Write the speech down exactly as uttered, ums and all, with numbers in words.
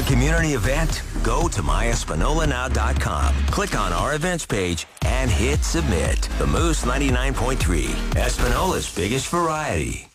community event? Go to my espanola now dot com. Click on our events page and hit submit. The Moose ninety-nine point three, Espanola's biggest variety.